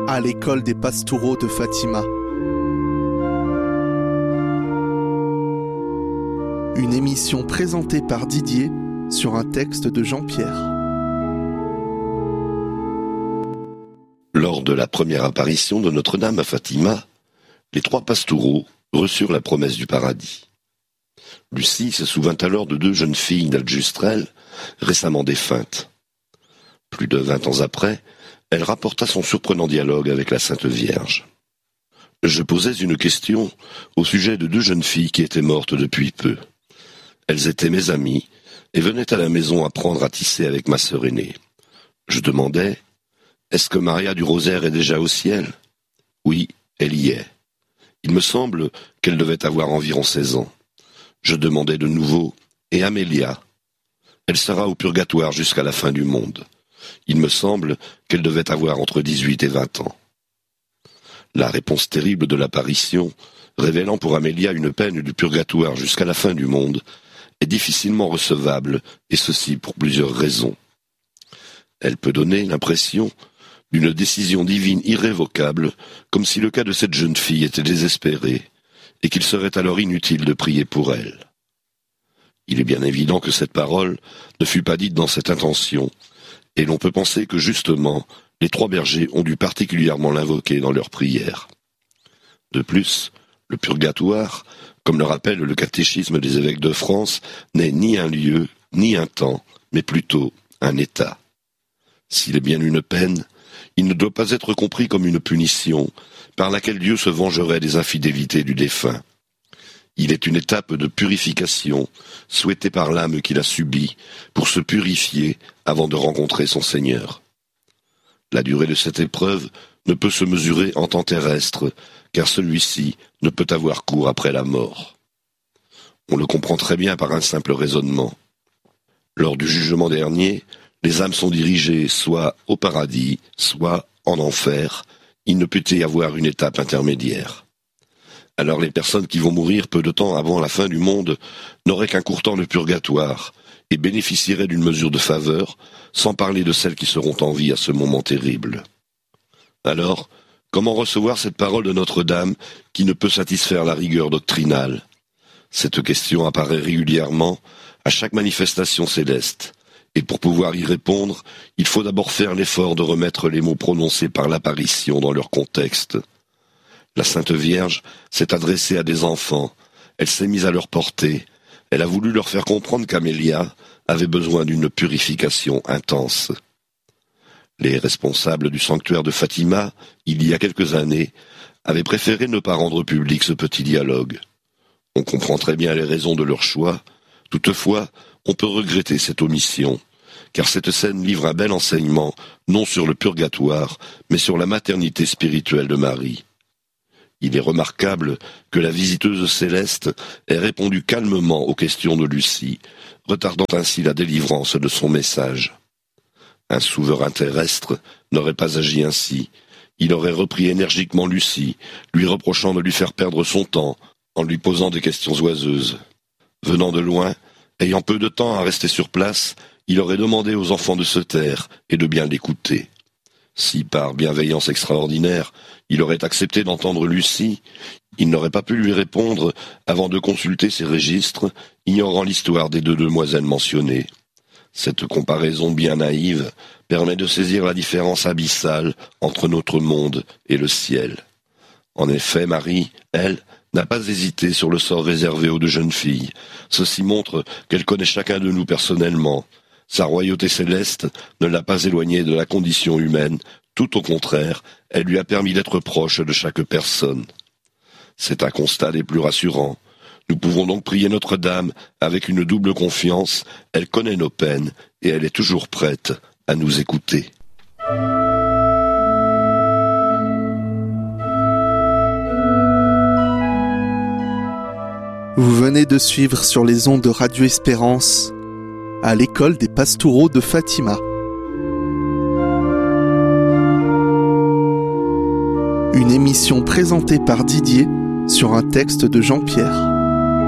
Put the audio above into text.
à l'école des Pastoureaux de Fatima. Une émission présentée par Didier sur un texte de Jean-Pierre. Lors de la première apparition de Notre-Dame à Fatima, les trois Pastoureaux reçurent la promesse du paradis. Lucie se souvint alors de deux jeunes filles d'Aljustrel, récemment défuntes. Plus de 20 ans après, elle rapporta son surprenant dialogue avec la Sainte Vierge. Je posais une question au sujet de deux jeunes filles qui étaient mortes depuis peu. Elles étaient mes amies et venaient à la maison apprendre à tisser avec ma sœur aînée. Je demandais, est-ce que Maria du Rosaire est déjà au ciel ? Oui, elle y est. Il me semble qu'elle devait avoir environ 16 ans. Je demandais de nouveau, et Amélia ? Elle sera au purgatoire jusqu'à la fin du monde. Il me semble qu'elle devait avoir entre 18 et 20 ans. La réponse terrible de l'apparition, révélant pour Amélia une peine du purgatoire jusqu'à la fin du monde, est difficilement recevable, et ceci pour plusieurs raisons. Elle peut donner l'impression d'une décision divine irrévocable, comme si le cas de cette jeune fille était désespéré, et qu'il serait alors inutile de prier pour elle. Il est bien évident que cette parole ne fut pas dite dans cette intention, et l'on peut penser que justement, les trois bergers ont dû particulièrement l'invoquer dans leurs prières. De plus, le purgatoire, comme le rappelle le catéchisme des évêques de France, n'est ni un lieu, ni un temps, mais plutôt un état. S'il est bien une peine, il ne doit pas être compris comme une punition, par laquelle Dieu se vengerait des infidélités du défunt. Il est une étape de purification, souhaitée par l'âme qu'il a subie, pour se purifier avant de rencontrer son Seigneur. La durée de cette épreuve ne peut se mesurer en temps terrestre, car celui-ci ne peut avoir cours après la mort. On le comprend très bien par un simple raisonnement. Lors du jugement dernier, les âmes sont dirigées soit au paradis, soit en enfer. Il ne peut y avoir une étape intermédiaire. Alors les personnes qui vont mourir peu de temps avant la fin du monde n'auraient qu'un court temps de purgatoire et bénéficieraient d'une mesure de faveur, sans parler de celles qui seront en vie à ce moment terrible. Alors, comment recevoir cette parole de Notre-Dame qui ne peut satisfaire la rigueur doctrinale ? Cette question apparaît régulièrement à chaque manifestation céleste. Et pour pouvoir y répondre, il faut d'abord faire l'effort de remettre les mots prononcés par l'apparition dans leur contexte. La Sainte Vierge s'est adressée à des enfants, elle s'est mise à leur portée, elle a voulu leur faire comprendre qu'Amélia avait besoin d'une purification intense. Les responsables du sanctuaire de Fatima, il y a quelques années, avaient préféré ne pas rendre public ce petit dialogue. On comprend très bien les raisons de leur choix, toutefois, on peut regretter cette omission, car cette scène livre un bel enseignement, non sur le purgatoire, mais sur la maternité spirituelle de Marie. Il est remarquable que la visiteuse céleste ait répondu calmement aux questions de Lucie, retardant ainsi la délivrance de son message. Un souverain terrestre n'aurait pas agi ainsi. Il aurait repris énergiquement Lucie, lui reprochant de lui faire perdre son temps, en lui posant des questions oiseuses. Venant de loin, ayant peu de temps à rester sur place, il aurait demandé aux enfants de se taire et de bien l'écouter. Si, par bienveillance extraordinaire, il aurait accepté d'entendre Lucie, il n'aurait pas pu lui répondre avant de consulter ses registres, ignorant l'histoire des deux demoiselles mentionnées. Cette comparaison bien naïve permet de saisir la différence abyssale entre notre monde et le ciel. En effet, Marie, elle, n'a pas hésité sur le sort réservé aux deux jeunes filles. Ceci montre qu'elle connaît chacun de nous personnellement. Sa royauté céleste ne l'a pas éloignée de la condition humaine, tout au contraire, elle lui a permis d'être proche de chaque personne. C'est un constat des plus rassurants. Nous pouvons donc prier Notre-Dame avec une double confiance, elle connaît nos peines et elle est toujours prête à nous écouter. Vous venez de suivre sur les ondes de Radio Espérance à l'école des Pastoureaux de Fatima. Une émission présentée par Didier sur un texte de Jean-Pierre.